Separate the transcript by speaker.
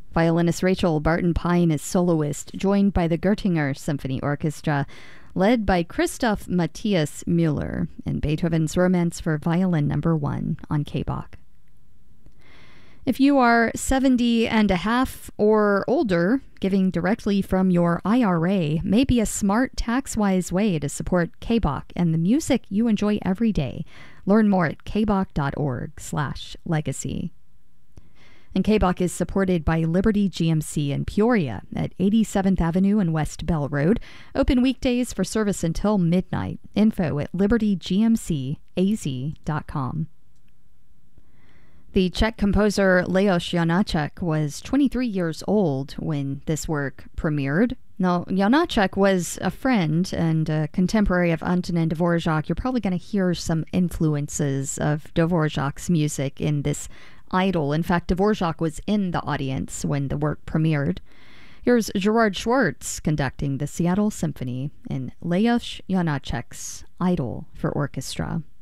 Speaker 1: Violinist Rachel Barton Pine is soloist, joined by the Göttinger Symphony Orchestra, led by Christoph Matthias Müller in Beethoven's Romance for Violin No. 1 on KBach. If you are 70 and a half or older, giving directly from your IRA may be a smart tax-wise way to support KBach and the music you enjoy every day. Learn more at kbach.org/legacy. And KBach is supported by Liberty GMC in Peoria at 87th Avenue and West Bell Road. Open weekdays for service until midnight. Info at libertygmcaz.com. The Czech composer Leos Janáček was 23 years old when this work premiered. Now, Janáček was a friend and a contemporary of Antonin Dvorak. You're probably going to hear some influences of Dvorak's music in this Idol. In fact, Dvorak was in the audience when the work premiered. Here's Gerard Schwartz conducting the Seattle Symphony in Leos Janáček's Idol for orchestra.